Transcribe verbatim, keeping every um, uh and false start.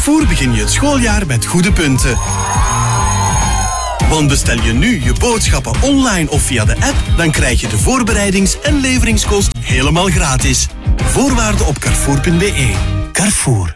Carrefour begin je het schooljaar met goede punten. Want bestel je nu je boodschappen online of via de app, dan krijg je de voorbereidings- en leveringskost helemaal gratis. Voorwaarden op carrefour punt be. Carrefour.